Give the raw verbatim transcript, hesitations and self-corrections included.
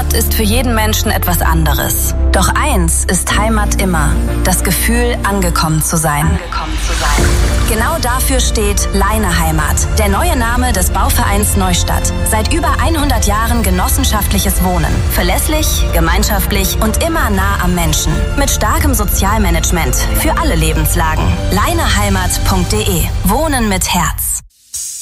Heimat ist für jeden Menschen etwas anderes. Doch eins ist Heimat immer: das Gefühl, angekommen zu sein. Angekommen zu sein. Genau dafür steht Leine Heimat, der neue Name des Bauvereins Neustadt. Seit über hundert Jahren genossenschaftliches Wohnen. Verlässlich, gemeinschaftlich und immer nah am Menschen. Mit starkem Sozialmanagement für alle Lebenslagen. Leineheimat punkt de. Wohnen mit Herz.